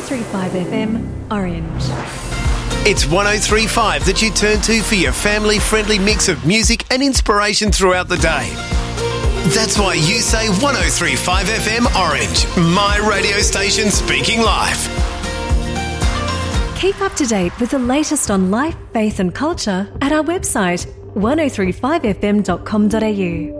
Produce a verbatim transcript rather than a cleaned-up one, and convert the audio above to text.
three five F M Orange. It's one oh three point five that you turn to for your family-friendly mix of music and inspiration throughout the day. That's why you say one oh three point five F M Orange, my radio station speaking life. Keep up to date with the latest on life, faith and culture at our website one oh three five f m dot com dot a u.